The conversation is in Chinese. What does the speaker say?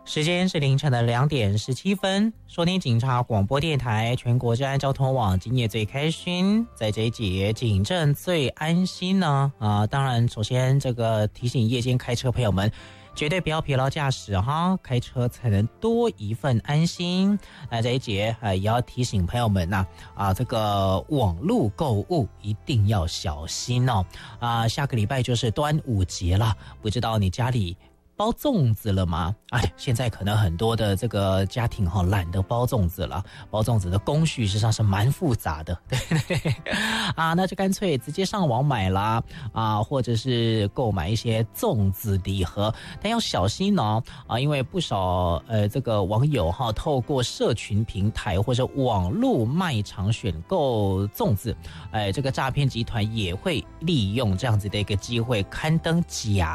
时间是凌晨的2:17，收听警察广播电台全国治安交通网，今夜最开心，在这一节警政最安心呢当然首先这个提醒夜间开车朋友们，绝对不要疲劳驾驶哈，开车才能多一份安心。那这一节也要提醒朋友们这个网络购物一定要小心哦。下个礼拜就是端午节了，不知道你家里包粽子了吗？现在可能很多的这个家庭懒得包粽子了，包粽子的工序实际上是蛮复杂的，对不对？那就干脆直接上网买啦，或者是购买一些粽子礼盒，但要小心哦，因为不少这个网友透过社群平台或者网络卖场选购粽子，这个诈骗集团也会利用这样子的一个机会刊登假